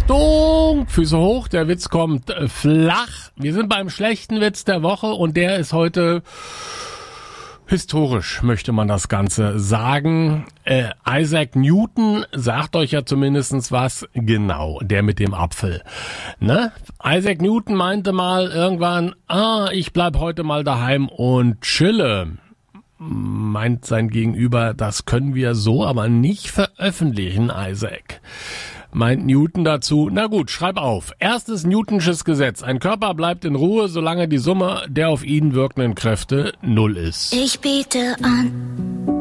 Achtung, Füße hoch, der Witz kommt flach. Wir sind beim schlechten Witz der Woche und der ist heute historisch, möchte man das Ganze sagen. Isaac Newton sagt euch ja zumindest was, genau, der mit dem Apfel. Ne? Isaac Newton meinte mal irgendwann, ich bleib heute mal daheim und chille. Meint sein Gegenüber, das können wir so aber nicht veröffentlichen, Isaac. Meint Newton dazu, na gut, schreib auf. Erstes Newtonsches Gesetz. Ein Körper bleibt in Ruhe, solange die Summe der auf ihn wirkenden Kräfte 0 ist. Ich biete an.